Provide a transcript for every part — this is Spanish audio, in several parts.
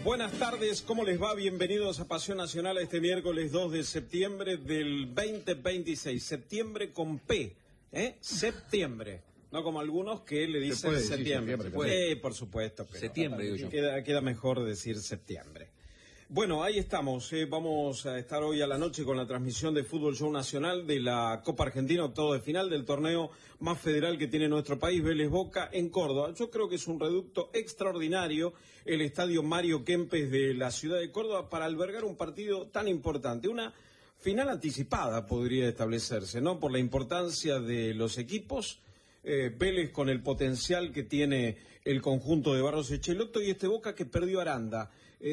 Buenas tardes, ¿cómo les va? Bienvenidos a Pasión Nacional este miércoles 2 de septiembre del 2026. Septiembre con P, Septiembre. No como algunos que le dicen septiembre. Por supuesto. Pero septiembre, digo yo. Queda mejor decir septiembre. Bueno, ahí estamos. Vamos a estar hoy a la noche con la transmisión de Fútbol Show Nacional de la Copa Argentina, octavo de final del torneo más federal que tiene nuestro país, Vélez Boca, en Córdoba. Yo creo que es un reducto extraordinario el estadio Mario Kempes de la ciudad de Córdoba para albergar un partido tan importante. Una final anticipada podría establecerse, ¿no? Por la importancia de los equipos. Vélez con el potencial que tiene el conjunto de Barros Echeloto y este Boca que perdió a Aranda.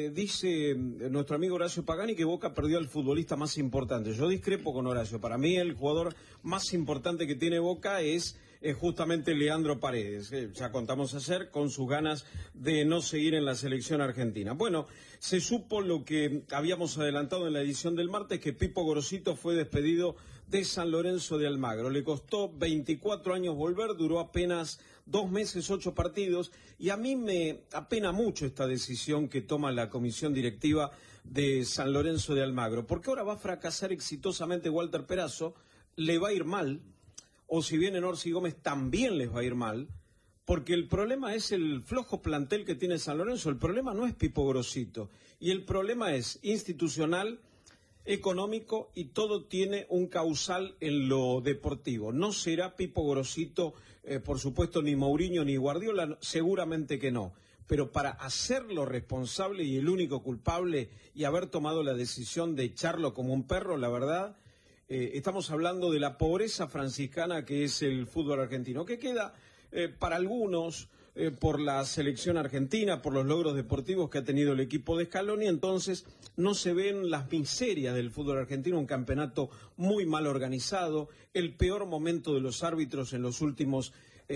Dice nuestro amigo Horacio Pagani que Boca perdió al futbolista más importante. Yo discrepo con Horacio. Para mí el jugador más importante que tiene Boca es justamente Leandro Paredes. Ya contamos ayer con sus ganas de no seguir en la selección argentina. Bueno, se supo lo que habíamos adelantado en la edición del martes, que Pipo Gorosito fue despedido de San Lorenzo de Almagro. Le costó 24 años volver, duró apenas 2 meses, 8 partidos, y a mí me apena mucho esta decisión que toma la comisión directiva de San Lorenzo de Almagro, porque ahora va a fracasar exitosamente Walter Perazo, le va a ir mal, o si viene Orsi Gómez también les va a ir mal, porque el problema es el flojo plantel que tiene San Lorenzo. El problema no es Pipo Gorosito, y el problema es institucional, económico, y todo tiene un causal en lo deportivo. No será Pipo Gorosito, por supuesto, ni Mourinho ni Guardiola, seguramente que no, pero para hacerlo responsable y el único culpable y haber tomado la decisión de echarlo como un perro, la verdad, estamos hablando de la pobreza franciscana que es el fútbol argentino, que queda para algunos por la selección argentina, por los logros deportivos que ha tenido el equipo de Scaloni. Entonces no se ven las miserias del fútbol argentino, un campeonato muy mal organizado, el peor momento de los árbitros en los últimos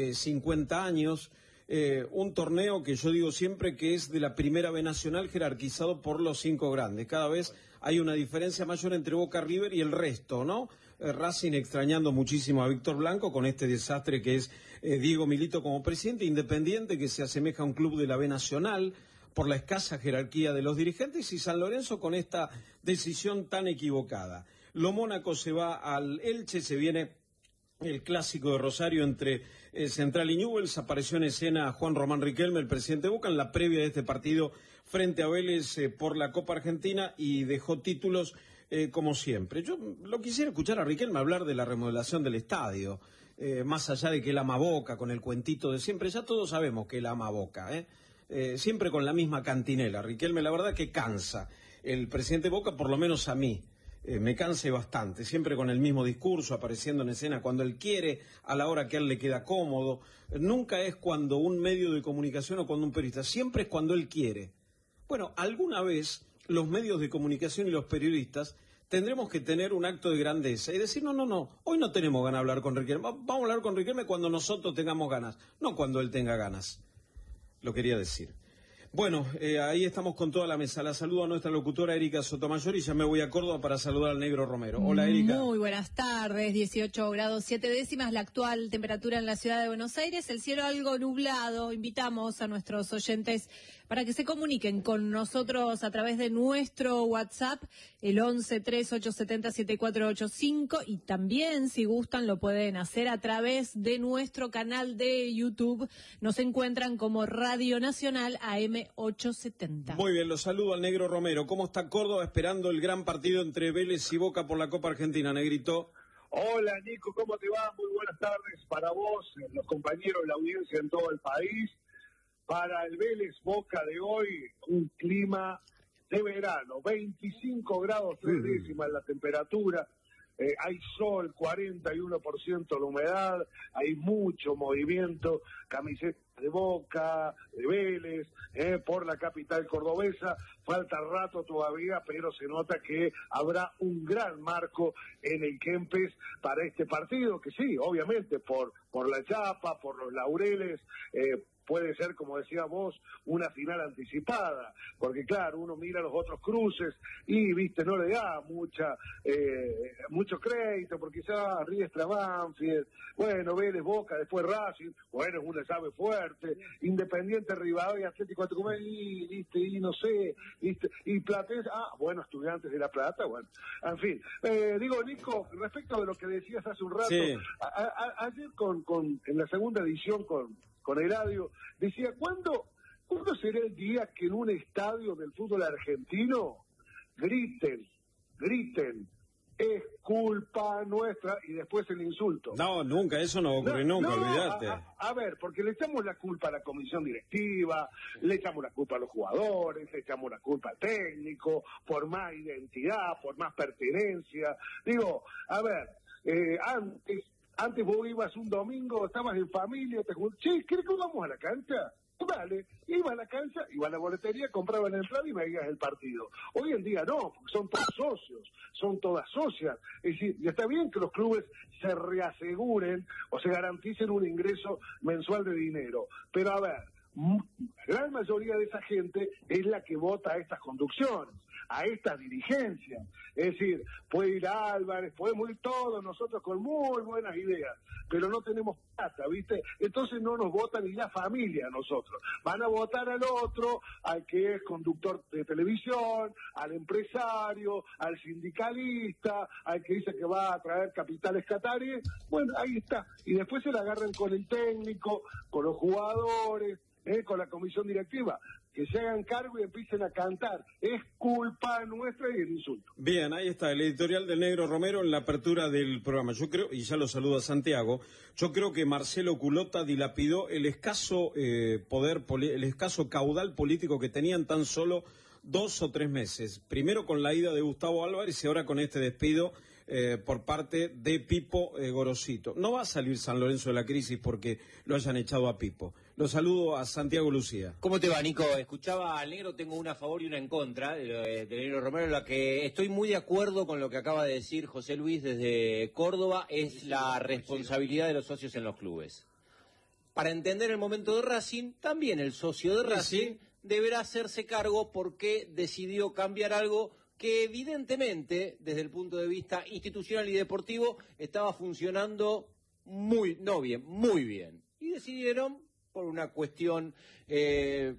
50 años, un torneo que yo digo siempre que es de la primera B nacional jerarquizado por los 5 grandes. Cada vez hay una diferencia mayor entre Boca, River y el resto, ¿no? Racing extrañando muchísimo a Víctor Blanco con este desastre que es Diego Milito como presidente, Independiente que se asemeja a un club de la B nacional por la escasa jerarquía de los dirigentes, y San Lorenzo con esta decisión tan equivocada. Lo Mónaco se va al Elche, se viene el clásico de Rosario entre Central y Newell's. Apareció en escena Juan Román Riquelme, el presidente de Boca, en la previa de este partido frente a Vélez por la Copa Argentina, y dejó títulos como siempre. Yo lo quisiera escuchar a Riquelme hablar de la remodelación del estadio, más allá de que él ama Boca, con el cuentito de siempre. Ya todos sabemos que él ama Boca, siempre con la misma cantinela. Riquelme, la verdad que cansa. El presidente de Boca, por lo menos a mí, me canse bastante, siempre con el mismo discurso, apareciendo en escena cuando él quiere, a la hora que a él le queda cómodo. Nunca es cuando un medio de comunicación o cuando un periodista, siempre es cuando él quiere. Bueno, alguna vez los medios de comunicación y los periodistas tendremos que tener un acto de grandeza y decir, no, hoy no tenemos ganas de hablar con Riquelme, vamos a hablar con Riquelme cuando nosotros tengamos ganas, no cuando él tenga ganas. Lo quería decir. Bueno, ahí estamos con toda la mesa. La saludo a nuestra locutora Erika Sotomayor y ya me voy a Córdoba para saludar al Negro Romero. Hola, Erika. Muy buenas tardes, 18 grados 7 décimas la actual temperatura en la ciudad de Buenos Aires, el cielo algo nublado. Invitamos a nuestros oyentes para que se comuniquen con nosotros a través de nuestro WhatsApp, el 11-3870-7485, y también, si gustan, lo pueden hacer a través de nuestro canal de YouTube. Nos encuentran como Radio Nacional AM 870. Muy bien, los saludo al Negro Romero. ¿Cómo está Córdoba esperando el gran partido entre Vélez y Boca por la Copa Argentina, Negrito? Hola, Nico, ¿cómo te va? Muy buenas tardes para vos, los compañeros, la audiencia en todo el país. Para el Vélez Boca de hoy, un clima de verano, 25 grados 3 décimas la temperatura. Hay sol, 41% la humedad, hay mucho movimiento, camiseta de Boca, de Vélez, por la capital cordobesa. Falta rato todavía, pero se nota que habrá un gran marco en el Kempes para este partido, que sí, obviamente, por la chapa, por los laureles, puede ser, como decía vos, una final anticipada, porque claro, uno mira los otros cruces y, viste, no le da mucho crédito, porque ya Riestra, Banfield, bueno, Vélez, Boca, después Racing, bueno, es una llave fuerte, fuerte, Independiente, Rivadavia, Atlético de Tucumán, y no sé, y Platense, bueno, Estudiantes de La Plata, bueno, en fin. Digo, Nico, respecto de lo que decías hace un rato, sí. Ayer en la segunda edición con Eladio, decía, ¿cuándo será el día que en un estadio del fútbol argentino griten, es culpa nuestra, y después el insulto? No, nunca, eso no ocurre nunca, olvídate. A ver, porque le echamos la culpa a la comisión directiva, le echamos la culpa a los jugadores, le echamos la culpa al técnico, por más identidad, por más pertenencia. Digo, a ver, antes vos ibas un domingo, estabas en familia, te juntabas, che, ¿querés que vamos a la cancha? Vale, iba a la cancha, iba a la boletería, compraba la entrada y veías el partido. Hoy en día no, porque son todos socios, son todas socias. Es decir, y está bien que los clubes se reaseguren o se garanticen un ingreso mensual de dinero, pero a ver, la gran mayoría de esa gente es la que vota a estas conducciones, a estas dirigencias. Es decir, puede ir Álvarez, podemos ir todos nosotros con muy buenas ideas, pero no tenemos plata, ¿viste? Entonces no nos vota ni la familia a nosotros. Van a votar al otro, al que es conductor de televisión, al empresario, al sindicalista, al que dice que va a traer capitales cataríes. Bueno, ahí está. Y después se la agarran con el técnico, con los jugadores, con la comisión directiva. Que se hagan cargo y empiecen a cantar. Es culpa nuestra y el insulto. Bien, ahí está el editorial del Negro Romero en la apertura del programa. Yo creo, y ya lo saluda Santiago, yo creo que Marcelo Culota dilapidó el escaso el escaso caudal político que tenían tan solo 2 o 3 meses. Primero con la ida de Gustavo Álvarez y ahora con este despido por parte de Pipo Gorosito. No va a salir San Lorenzo de la crisis porque lo hayan echado a Pipo. Lo saludo a Santiago Lucía. ¿Cómo te va, Nico? Escuchaba al Negro, tengo una a favor y una en contra de Negro Romero, en la que estoy muy de acuerdo con lo que acaba de decir José Luis desde Córdoba, es la responsabilidad de los socios en los clubes. Para entender el momento de Racing, también el socio de Racing deberá hacerse cargo porque decidió cambiar algo que evidentemente, desde el punto de vista institucional y deportivo, estaba funcionando muy bien. Y decidieron, por una cuestión de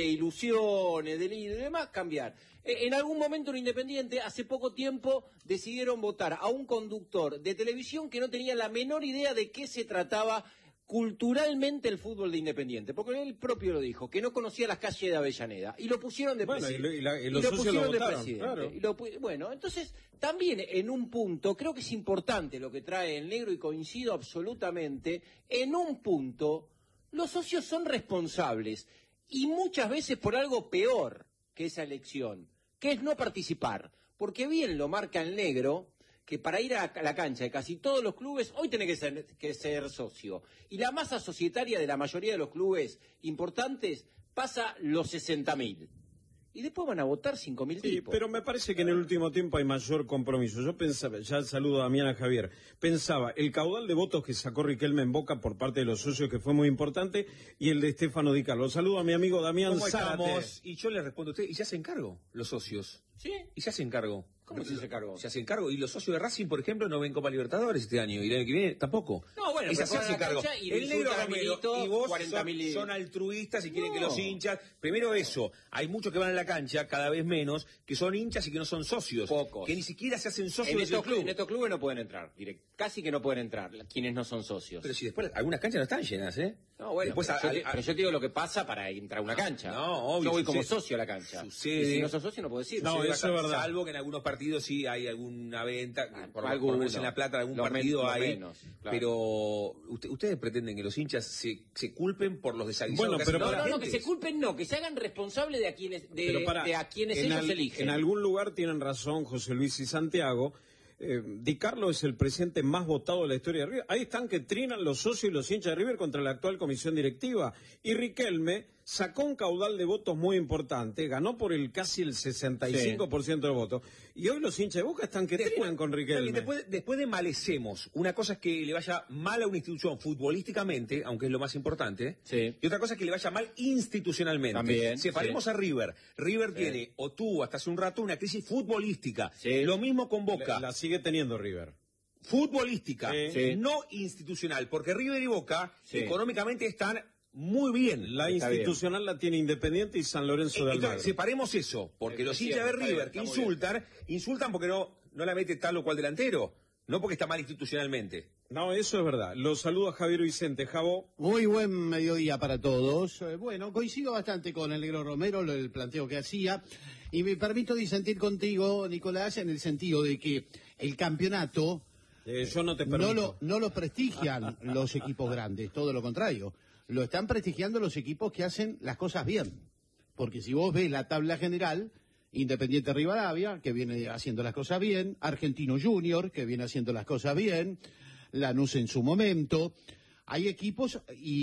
ilusiones, de líder y demás, cambiar. En algún momento en Independiente, hace poco tiempo, decidieron votar a un conductor de televisión que no tenía la menor idea de qué se trataba culturalmente el fútbol de Independiente, porque él propio lo dijo, que no conocía las calles de Avellaneda, y lo pusieron de presidente. Y los socios lo votaron, claro. Bueno, entonces, también en un punto, creo que es importante lo que trae el Negro, y coincido absolutamente, en un punto, los socios son responsables, y muchas veces por algo peor que esa elección, que es no participar, porque bien lo marca el Negro, que para ir a la cancha de casi todos los clubes, hoy tenés que ser socio. Y la masa societaria de la mayoría de los clubes importantes pasa los 60.000. Y después van a votar 5.000 tipos. Pero me parece que en el último tiempo hay mayor compromiso. Yo pensaba, ya saludo a Damián, a Javier, pensaba, el caudal de votos que sacó Riquelme en Boca por parte de los socios, que fue muy importante, y el de Stefano Di Carlo. Saludo a mi amigo Damián Zárate. Y yo le respondo a usted, y se hacen cargo los socios. ¿Sí? Y se hacen cargo. ¿Cómo se hace cargo? Se hacen cargo. Y los socios de Racing, por ejemplo, no ven Copa Libertadores este año. Y el año que viene tampoco. No, bueno, se hacen cargo. El Negro Romero y vos 40.000 son altruistas y quieren que los hinchas... Primero eso. Hay muchos que van a la cancha, cada vez menos, que son hinchas y que no son socios. Pocos. Que ni siquiera se hacen socios del club. En estos clubes no pueden entrar. Casi que no pueden entrar quienes no son socios. Pero si después algunas canchas no están llenas, ¿eh? No, bueno, después, pero yo te digo lo que pasa para entrar a una cancha. No, obvio. Yo voy como socio a la cancha. Sucede. Y si no sos socio no puedo decir. No, eso es verdad. Salvo que en algunos partidos sí hay alguna venta, por algunos, en la plata de algún partido hay. Menos, claro. Pero ustedes pretenden que los hinchas se culpen por los desaguisados. No, que se culpen no, que se hagan responsables de a quienes, a quienes ellos eligen. En algún lugar tienen razón José Luis y Santiago. Di Carlo es el presidente más votado de la historia de River. Ahí están que trinan los socios y los hinchas de River contra la actual comisión directiva. Y Riquelme sacó un caudal de votos muy importante, ganó por casi el 65% de votos. Y hoy los hinchas de Boca están que trinan con Riquelme. Después de malecemos, una cosa es que le vaya mal a una institución futbolísticamente, aunque es lo más importante, y otra cosa es que le vaya mal institucionalmente. También, separemos a River. River tiene, o tuvo hasta hace un rato, una crisis futbolística. Lo mismo con Boca. La sigue teniendo River. Futbolística, no institucional, porque River y Boca económicamente están muy bien. La institucional la tiene Independiente y San Lorenzo de Almagro. Entonces, separemos eso, porque los hinchas de River que insultan porque no la mete tal o cual delantero, no porque está mal institucionalmente. No, eso es verdad. Los saludo a Javier Vicente. Javo. Muy buen mediodía para todos. Bueno, coincido bastante con el negro Romero, el planteo que hacía, y me permito disentir contigo, Nicolás, en el sentido de que el campeonato yo no te permito. No lo prestigian los equipos grandes, todo lo contrario. Lo están prestigiando los equipos que hacen las cosas bien. Porque si vos ves la tabla general, Independiente Rivadavia, que viene haciendo las cosas bien, Argentino Junior, que viene haciendo las cosas bien, Lanús en su momento. Hay equipos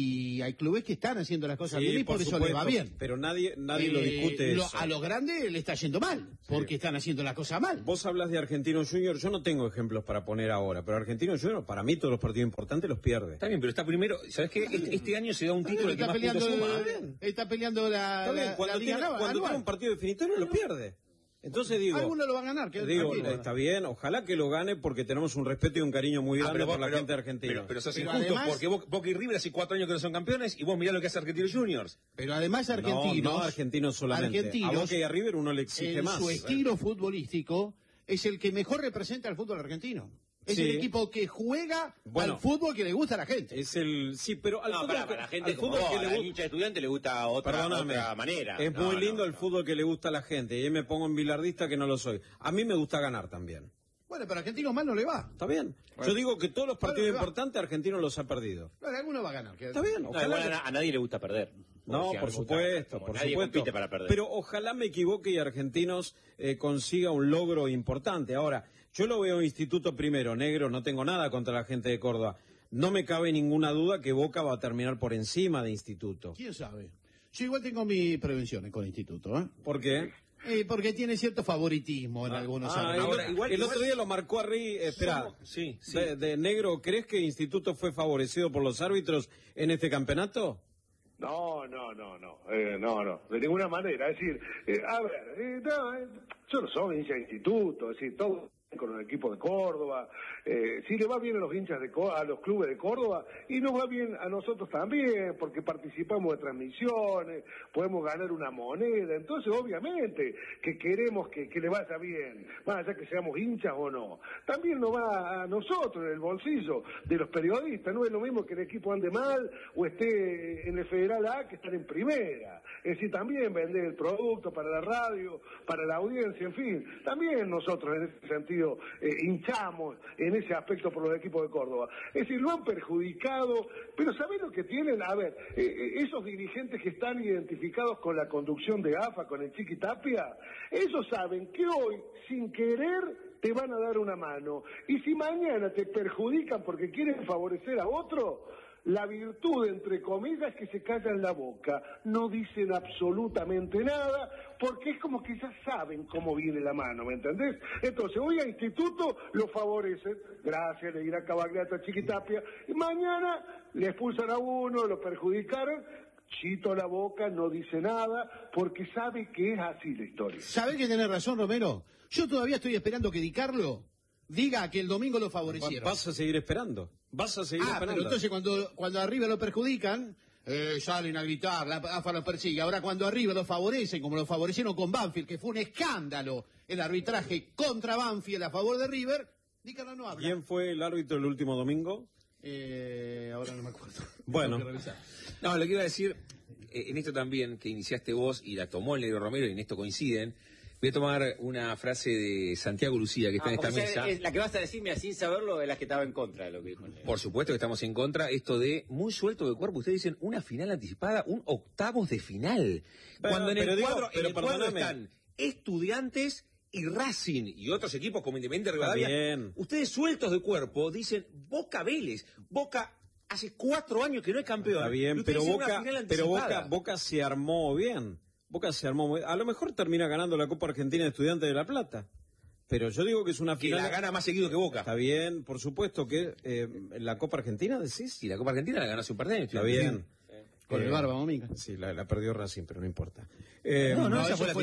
y hay clubes que están haciendo las cosas bien y por eso les va bien. Pero nadie lo discute eso. A los grandes le está yendo mal, porque están haciendo las cosas mal. Vos hablas de Argentino Junior, yo no tengo ejemplos para poner ahora, pero Argentino Junior, para mí, todos los partidos importantes los pierde. Está bien, pero está primero. ¿Sabes qué? Este año se da un título que más puntos suma. Está peleando cuando tiene un partido definitorio lo pierde. Entonces digo, algunos lo van a ganar. Está bien, ojalá que lo gane porque tenemos un respeto y un cariño muy grande por la gente argentina. Pero sos injusto porque Boca y River hace 4 años que no son campeones y vos mirá lo que hace Argentinos Juniors. Pero además Argentinos... No Argentinos solamente. A Boca y a River uno le exige más. Su estilo futbolístico es el que mejor representa al fútbol argentino. Es el equipo que juega al fútbol que le gusta a la gente. Pero al fútbol para la gente fútbol que le gusta, hincha de Estudiante le gusta otra manera. Es muy lindo el fútbol que le gusta a la gente. Y ahí me pongo en bilardista que no lo soy. A mí me gusta ganar también. Bueno, pero a Argentinos mal no le va. Está bien. Bueno. Yo digo que todos los partidos importantes Argentinos los ha perdido. Bueno, alguno va a ganar. Está bien. A nadie le gusta perder. No, por supuesto. Nadie compite para perder. Pero ojalá me equivoque y Argentinos consiga un logro importante. Ahora, yo lo veo Instituto primero, negro, no tengo nada contra la gente de Córdoba. No me cabe ninguna duda que Boca va a terminar por encima de Instituto. ¿Quién sabe? Yo igual tengo mis prevenciones con Instituto, ¿eh? ¿Por qué? Porque tiene cierto favoritismo en algunos ámbitos. El otro día lo marcó Arri. Espera, de negro, ¿crees que Instituto fue favorecido por los árbitros en este campeonato? No, de ninguna manera. Es decir, yo no soy hincha de Instituto, es decir, todo con el equipo de Córdoba, si le va bien a los hinchas a los clubes de Córdoba y nos va bien a nosotros también porque participamos de transmisiones, podemos ganar una moneda, entonces obviamente que queremos que le vaya bien, más allá que seamos hinchas o no, también nos va a nosotros en el bolsillo de los periodistas, no es lo mismo que el equipo ande mal o esté en el Federal A que estar en primera, es decir, también vender el producto para la radio, para la audiencia, en fin, también nosotros en ese sentido hinchamos en ese aspecto por los equipos de Córdoba. Es decir, lo han perjudicado, pero ¿sabés lo que tienen? A ver, esos dirigentes que están identificados con la conducción de AFA, con el Chiqui Tapia, ellos saben que hoy, sin querer, te van a dar una mano. Y si mañana te perjudican porque quieren favorecer a otro, la virtud, entre comillas, es que se callan la boca, no dicen absolutamente nada, porque es como que ya saben cómo viene la mano, ¿me entendés? Entonces, hoy a Instituto lo favorecen, gracias, le dirá Cavagliata a Chiquitapia, y mañana le expulsan a uno, lo perjudicaron, chito la boca, no dice nada, porque sabe que es así la historia. ¿Sabés que tenés razón, Romero? Yo todavía estoy esperando que Di Carlo diga que el domingo lo favorecieron. Vas a seguir esperando. Pero entonces cuando arriba lo perjudican, salen a gritar, la AFA los persigue. Ahora cuando arriba lo favorecen, como lo favorecieron con Banfield, que fue un escándalo el arbitraje contra Banfield a favor de River, Di Carlo no habla. ¿Quién fue el árbitro el último domingo? Ahora no me acuerdo. Bueno. No, lo que iba a decir, en esto también, que iniciaste vos y la tomó el negro Romero, y en esto coinciden. Voy a tomar una frase de Santiago Lucía que está en esta mesa. La que vas a decirme sin saberlo es la que estaba en contra de lo que dijo. Por supuesto que estamos en contra. Esto de muy suelto de cuerpo. Ustedes dicen una final anticipada, un octavos de final. Cuando en el cuadro están Estudiantes y Racing y otros equipos como Independiente Rivadavia. Ustedes sueltos de cuerpo dicen Boca Vélez. Boca hace 4 años que no es campeón. Está bien, pero Boca se armó bien. Boca se armó, a lo mejor termina ganando la Copa Argentina de Estudiantes de La Plata, pero yo digo que es una final... Que la gana más seguido que Boca. Está bien, por supuesto que la Copa Argentina, ¿decís? Y la Copa Argentina la ganó hace un par de años. Está bien. Con el Barba Momica. Sí, la perdió Racing, pero no importa. Esa fue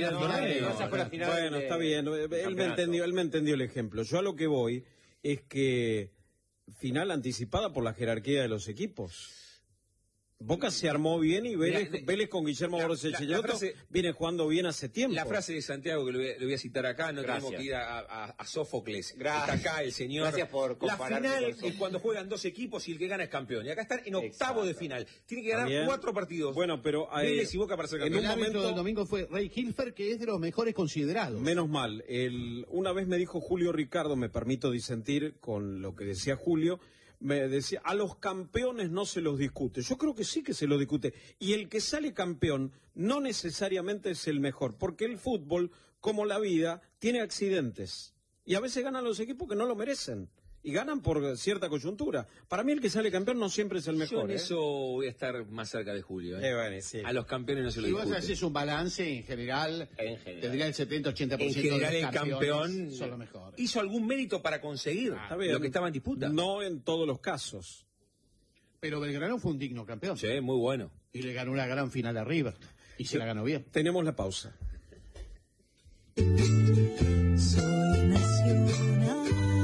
la final. Bueno, está bien, él me entendió el ejemplo. Yo a lo que voy es que final anticipada por la jerarquía de los equipos. Boca se armó bien y Vélez con Guillermo Borges Echelloto viene jugando bien hace tiempo. La frase de Santiago que le voy a citar acá, no tenemos que ir a Sófocles. Está acá el señor. Gracias por comparar. La final es cuando juegan 2 equipos y el que gana es campeón. Y acá están en octavo de final. Tiene que ganar 4 partidos. Bueno, pero Vélez y Boca para ser campeón. En un momento del domingo fue Ray Hilfer, que es de los mejores considerados. Menos mal. Una vez me dijo Julio Ricardo, me permito disentir con lo que decía Julio, me decía, a los campeones no se los discute. Yo creo que sí que se los discute. Y el que sale campeón no necesariamente es el mejor, porque el fútbol, como la vida, tiene accidentes. Y a veces ganan los equipos que no lo merecen. Y ganan por cierta coyuntura. Para mí el que sale campeón no siempre es el mejor. Yo en eso voy a estar más cerca de Julio. Bueno, sí. A los campeones no se lo discute. Si vos haces un balance en general, tendría el 70-80% en general de los el campeón son los mejores. ¿Hizo algún mérito para conseguir lo que estaba en disputa? No en todos los casos. Pero Belgrano fue un digno campeón. Sí, muy bueno. Y le ganó una gran final arriba. Y se la ganó bien. Tenemos la pausa. Soy nacional.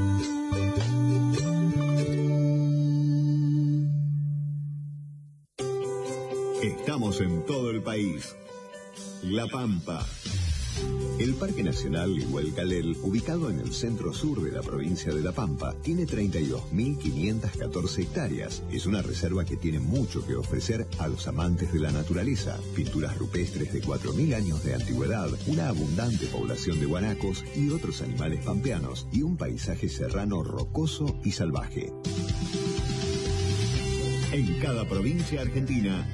Estamos en todo el país. La Pampa. El Parque Nacional Igualcalel, ubicado en el centro-sur de la provincia de La Pampa, tiene 32.514 hectáreas. Es una reserva que tiene mucho que ofrecer a los amantes de la naturaleza. Pinturas rupestres de 4.000 años de antigüedad, una abundante población de guanacos y otros animales pampeanos, y un paisaje serrano rocoso y salvaje. En cada provincia argentina,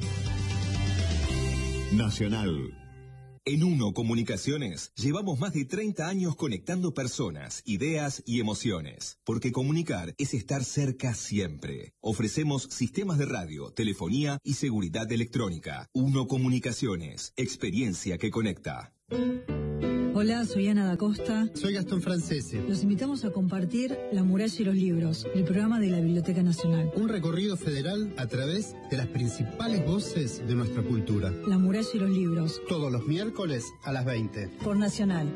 Nacional. En Uno Comunicaciones llevamos más de 30 años conectando personas, ideas y emociones, porque comunicar es estar cerca siempre. Ofrecemos sistemas de radio, telefonía y seguridad electrónica. Uno Comunicaciones, experiencia que conecta. Hola, soy Ana da Costa. Soy Gastón Francese. Los invitamos a compartir La Muralla y los Libros, el programa de la Biblioteca Nacional. Un recorrido federal a través de las principales voces de nuestra cultura. La Muralla y los Libros. Todos los miércoles a las 20. Por Nacional.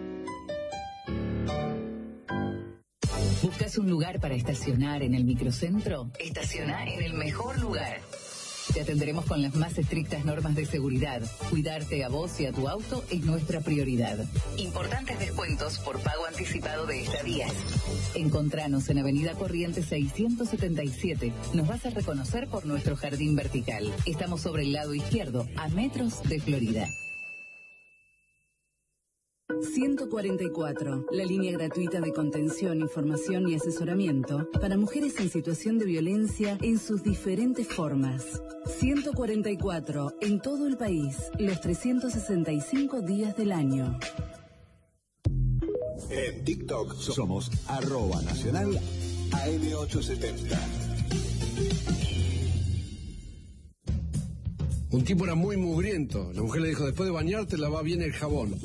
¿Buscas un lugar para estacionar en el microcentro? Estaciona en el mejor lugar. Te atenderemos con las más estrictas normas de seguridad. Cuidarte a vos y a tu auto es nuestra prioridad. Importantes descuentos por pago anticipado de estadías. Encontranos en Avenida Corrientes 677. Nos vas a reconocer por nuestro jardín vertical. Estamos sobre el lado izquierdo, a metros de Florida. 144, la línea gratuita de contención, información y asesoramiento para mujeres en situación de violencia en sus diferentes formas. 144, en todo el país, los 365 días del año. En TikTok somos @nacional AM870. Un tipo era muy mugriento. La mujer le dijo, después de bañarte, lava bien el jabón.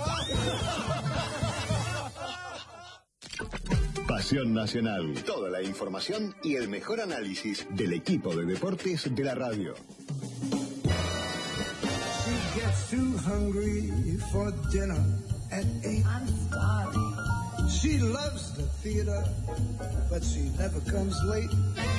Pasión Nacional. Toda la información y el mejor análisis del equipo de deportes de la radio. She gets too hungry for dinner at 8. I'm starving. She loves the theater, but she never comes late.